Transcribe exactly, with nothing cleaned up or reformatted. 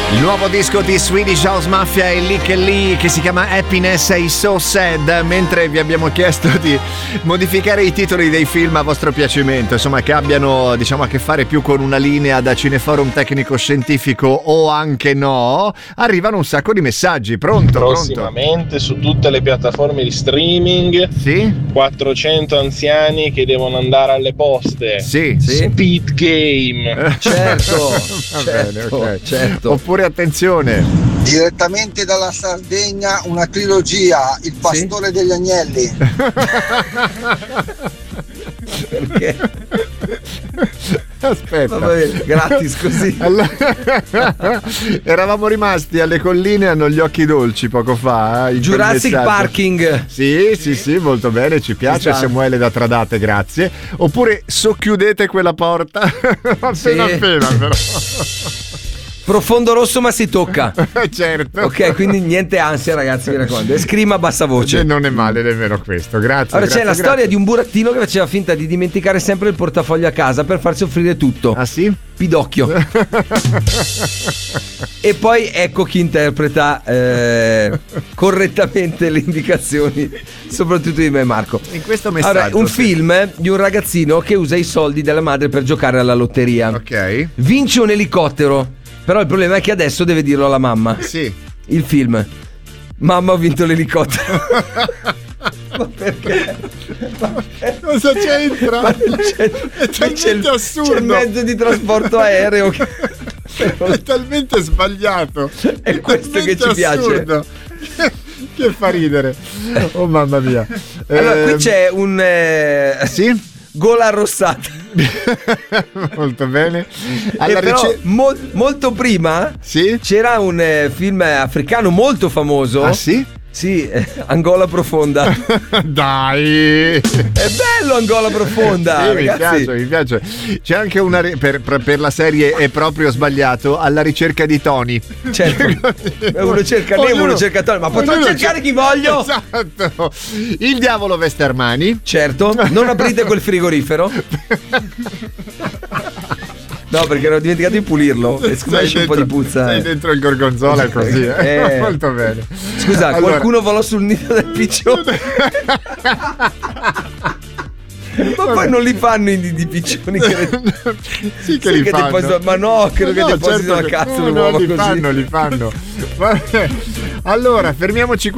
Il nuovo disco di Swedish House Mafia e Lick e Lee, che si chiama Happiness is So Sad, mentre vi abbiamo chiesto di modificare i titoli dei film a vostro piacimento, insomma che abbiano, diciamo, a che fare più con una linea da cineforum tecnico scientifico o anche no, arrivano un sacco di messaggi. Pronto? Prossimamente pronto? Su tutte le piattaforme di streaming. Sì? quattrocento anziani che devono andare alle poste. Sì, sì. Speed Game. Certo. Va certo, bene, ok. certo. Oppure attenzione, direttamente dalla Sardegna una trilogia, Il pastore sì? degli agnelli. Perché? Aspetta, vabbè, gratis così. Allora, eravamo rimasti alle colline, hanno gli occhi dolci poco fa. Eh, Jurassic Parking. Sì, sì, sì, molto bene, ci piace. Esatto. Samuele da Tradate, grazie. Oppure socchiudete quella porta. appena sì. appena però. Profondo rosso ma si tocca. Certo. Ok, quindi niente ansia, ragazzi, mi raccomando. E scrima a bassa voce. E non è male nemmeno questo, grazie. Ora grazie, c'è la grazie. storia di un burattino che faceva finta di dimenticare sempre il portafoglio a casa per farsi offrire tutto. Ah sì? Pidocchio. E poi ecco chi interpreta eh, correttamente le indicazioni, soprattutto di me e Marco. In questo messaggio allora, un sì. film di un ragazzino che usa i soldi della madre per giocare alla lotteria. Ok. Vince un elicottero. Però il problema è che adesso deve dirlo alla mamma. Sì. Il film. Mamma, ho vinto l'elicottero. Ma perché? Ma cosa c'entra? Ma c'è, è talmente c'è, assurdo. C'è il mezzo di trasporto aereo che... è talmente sbagliato. È, è questo che ci assurdo. piace. Che fa ridere. Oh mamma mia. Allora, eh, qui c'è un eh, sì? gola arrossata. Molto bene. Alla però, rice- mo- molto prima sì? c'era un eh, film africano molto famoso. Ah sì? Sì, eh, Angola Profonda. Dai! È bello Angola Profonda, sì, ragazzi. Mi piace, mi piace. C'è anche una ri- per, per, per la serie È proprio sbagliato, Alla ricerca di Tony. Certo. Uno cerca Nemo, uno, uno cerca Tony, ma potrò cercare c- chi voglio. Esatto. Il diavolo veste Armani. Certo. Non aprite quel frigorifero. No, perché ero dimenticato di pulirlo e siccome esce un po' di puzza. Sei eh. dentro il gorgonzola così, eh? Eh. Molto bene. Scusa, allora... qualcuno volò sul nido del piccione. Ma poi non li fanno i nidi piccioni che sì che sì li che fanno deposito... ma no credo ma no, che depositano certo, a cazzo no, l'uovo no, li così. fanno li fanno. Vabbè. Allora fermiamoci qua.